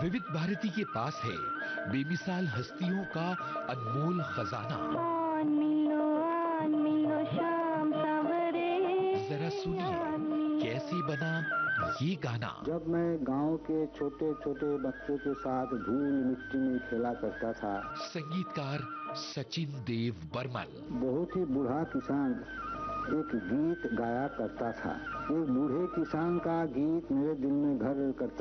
विविध भारती के पास है बेमिसाल हस्तियों का अनमोल खजाना। शाम सवरे। जरा सुनिए कैसे बना ये गाना। जब मैं गांव के छोटे छोटे बच्चों के साथ धूल मिट्टी में खेला करता था। संगीतकार सचिन देव बर्मन। बहुत ही बूढ़ा किसान एक गीत गाया करता था। एक बूढ़े किसान का गीत मेरे दिल में घर करता